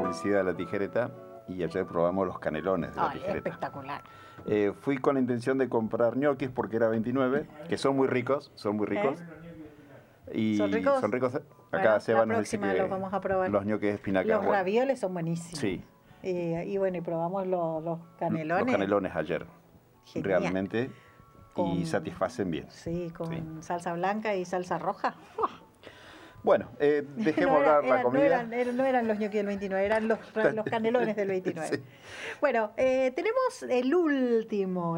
publicidad de la tijereta y ayer probamos los canelones de la tijereta. Espectacular. Fui con la intención de comprar ñoquis porque era 29, que son muy ricos, Y ¿Son ricos? Acá Bueno, Seba la nos dice próxima que los vamos a probar. los ñoquis de espinaca. Los ravioles son buenísimos. Sí. Y bueno, y probamos los canelones. Los canelones ayer. Genial. Realmente. Y satisfacen bien. Sí, con salsa blanca y salsa roja. Bueno, dejemos hablar la comida. No eran los ñoquis del 29, eran los canelones del 29. Sí. Bueno, tenemos el último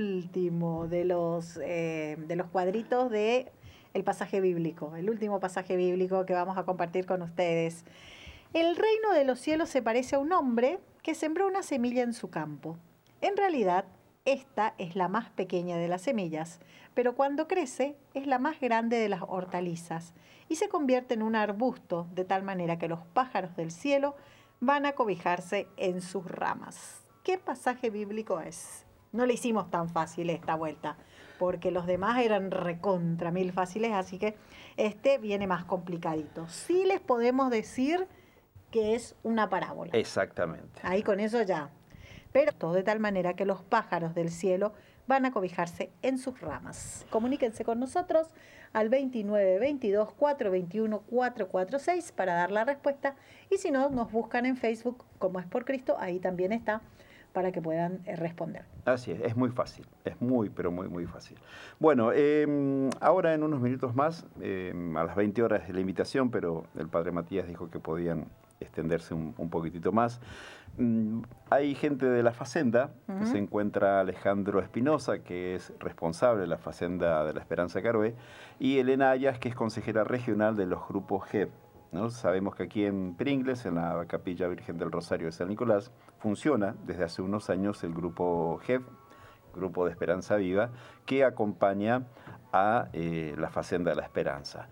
de los cuadritos de el pasaje bíblico, el último pasaje bíblico que vamos a compartir con ustedes. El reino de los cielos se parece a un hombre que sembró una semilla en su campo. En realidad, esta es la más pequeña de las semillas, pero cuando crece es la más grande de las hortalizas y se convierte en un arbusto de tal manera que los pájaros del cielo van a cobijarse en sus ramas. ¿Qué pasaje bíblico es? No le hicimos tan fácil esta vuelta, porque los demás eran recontra mil fáciles, así que este viene más complicadito. Sí les podemos decir que es una parábola. Exactamente. Ahí con eso ya. Pero todo de tal manera que los pájaros del cielo van a cobijarse en sus ramas. Comuníquense con nosotros al 29 22 421 446 para dar la respuesta. Y si no, nos buscan en Facebook como Es por Cristo, ahí también está, para que puedan responder. Así es muy fácil, es muy, pero muy, muy fácil. Bueno, ahora en unos minutos más, a las 20 horas es la invitación, pero el padre Matías dijo que podían extenderse un poquitito más. Hay gente de la Facenda, se encuentra Alejandro Espinosa, que es responsable de la Facenda de la Esperanza Caroe, y Elena Ayas, que es consejera regional de los grupos GEP. ¿No? Sabemos que aquí en Pringles, en la Capilla Virgen del Rosario de San Nicolás, funciona desde hace unos años el grupo GEF, Grupo de Esperanza Viva, que acompaña a la Facenda de la Esperanza.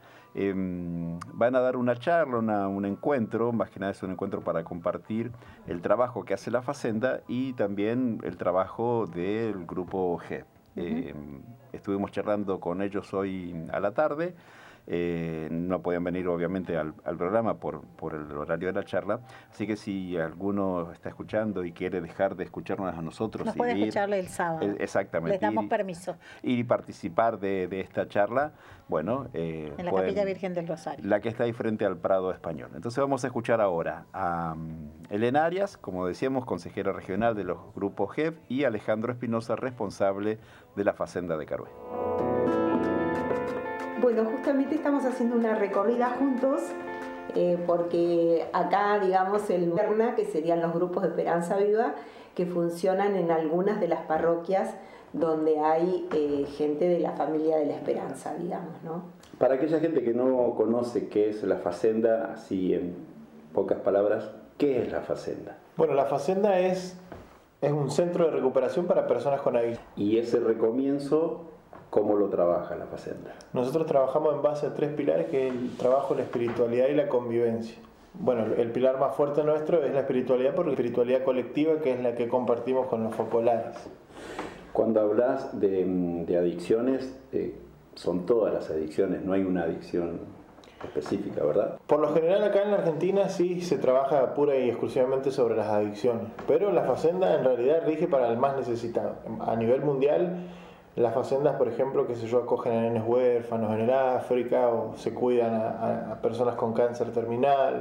Van a dar una charla, un encuentro, más que nada es un encuentro para compartir el trabajo que hace la Facenda y también el trabajo del grupo GEF. Estuvimos charlando con ellos hoy a la tarde. No podían venir obviamente al programa por el horario de la charla, así que si alguno está escuchando y quiere dejar de escucharnos a nosotros, nos puede escucharle el sábado. Exactamente. Les damos permiso. Y participar de esta charla, bueno. En la Capilla Virgen del Rosario. La que está ahí frente al Prado Español. Entonces vamos a escuchar ahora a Elena Arias, como decíamos, consejera regional de los grupos GEF, y Alejandro Espinosa, responsable de la Facenda de Caroe. Bueno, justamente estamos haciendo una recorrida juntos porque acá, digamos, el Merna, que serían los grupos de Esperanza Viva, que funcionan en algunas de las parroquias donde hay gente de la familia de la Esperanza, digamos, ¿no? Para aquella gente que no conoce qué es la Facenda, así en pocas palabras, ¿qué es la Facenda? Bueno, la Facenda es un centro de recuperación para personas con adicción. Y ese recomienzo, ¿cómo lo trabaja la Facenda? Nosotros trabajamos en base a 3 pilares, que es el trabajo, la espiritualidad y la convivencia. Bueno, el pilar más fuerte nuestro es la espiritualidad, porque la espiritualidad colectiva, que es la que compartimos con los focolares. Cuando hablas de adicciones, son todas las adicciones, no hay una adicción específica, ¿verdad? Por lo general acá en la Argentina sí se trabaja pura y exclusivamente sobre las adicciones, pero la Facenda en realidad rige para el más necesitado. A nivel mundial, las facendas, por ejemplo, acogen a nenes huérfanos en el África, o se cuidan a personas con cáncer terminal,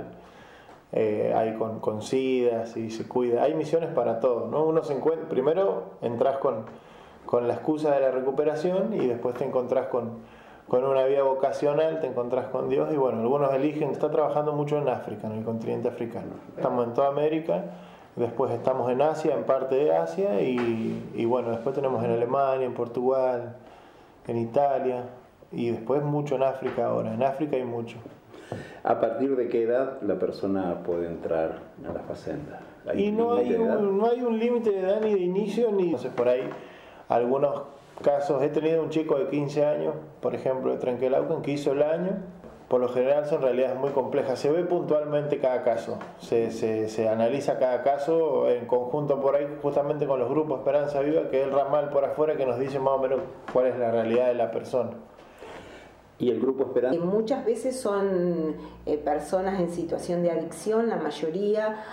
hay con SIDA, y se cuida. Hay misiones para todo, ¿no? Uno se encuentra, primero entras con la excusa de la recuperación y después te encontrás con una vida vocacional, te encontrás con Dios, y bueno, algunos eligen. Está trabajando mucho en África, en el continente africano. Estamos en toda América. Después estamos en Asia, en parte de Asia, y bueno, después tenemos en Alemania, en Portugal, en Italia, y después mucho en África ahora. En África hay mucho. ¿A partir de qué edad la persona puede entrar a la Facenda? Y no hay un límite de edad ni de inicio, ni... Entonces por ahí, algunos casos, he tenido un chico de 15 años, por ejemplo, de Trenquelauquen, que hizo el año. Por lo general son realidades muy complejas, se ve puntualmente cada caso, se analiza cada caso en conjunto por ahí, justamente con los grupos Esperanza Viva, que es el ramal por afuera que nos dice más o menos cuál es la realidad de la persona. ¿Y el grupo Esperanza? Muchas veces son personas en situación de adicción, la mayoría,